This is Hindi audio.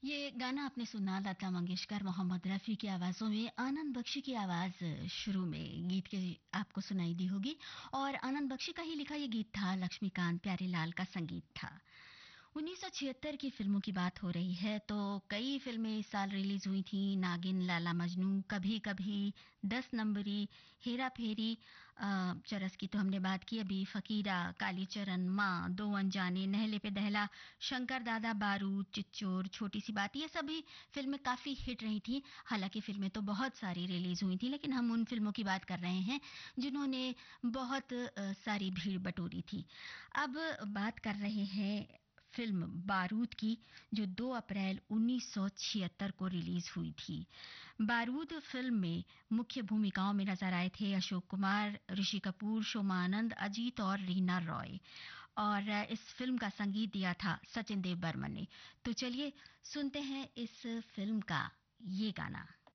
ये गाना आपने सुना लता मंगेशकर, मोहम्मद रफ़ी की आवाज़ों में, आनंद बख्शी की आवाज़ शुरू में गीत के आपको सुनाई दी होगी और आनंद बख्शी का ही लिखा ये गीत था, लक्ष्मीकांत प्यारेलाल का संगीत था। 1976 की फिल्मों की बात हो रही है तो कई फिल्में इस साल रिलीज हुई थी। नागिन, लाला मजनू, कभी कभी, 10 नंबरी, हेरा फेरी, चरस की तो हमने बात की अभी, फकीरा, कालीचरण, माँ, दो अनजाने, नहले पे दहला, शंकर दादा, बारूद, चिच्चोर, छोटी सी बात, ये सभी फिल्में काफी हिट रही थी। हालांकि फिल्में तो बहुत सारी रिलीज हुई थी लेकिन हम उन फिल्मों की बात कर रहे हैं जिन्होंने बहुत सारी भीड़ बटोरी थी। अब बात कर रहे हैं फिल्म बारूद की, जो 2 अप्रैल 1976 को रिलीज हुई थी। बारूद फिल्म में मुख्य भूमिकाओं में नजर आए थे अशोक कुमार, ऋषि कपूर, शोमा आनंद, अजीत और रीना रॉय। और इस फिल्म का संगीत दिया था सचिन देव बर्मन ने। तो चलिए सुनते हैं इस फिल्म का ये गाना।